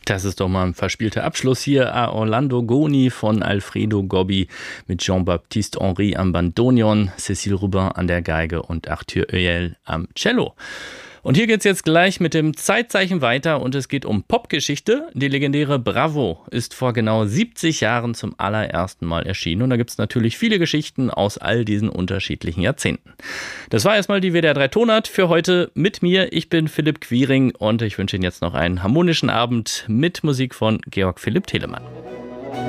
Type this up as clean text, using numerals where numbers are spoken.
Das ist doch mal ein verspielter Abschluss hier. A Orlando Goni von Alfredo Gobbi mit Jean-Baptiste Henry am Bandonion, Cécile Rubin an der Geige und Arthur Heuel am Cello. Und hier geht's jetzt gleich mit dem Zeitzeichen weiter und es geht um Popgeschichte. Die legendäre Bravo ist vor genau 70 Jahren zum allerersten Mal erschienen und da gibt's natürlich viele Geschichten aus all diesen unterschiedlichen Jahrzehnten. Das war erstmal die WDR 3 Tonart für heute mit mir. Ich bin Philipp Quiring und ich wünsche Ihnen jetzt noch einen harmonischen Abend mit Musik von Georg Philipp Telemann.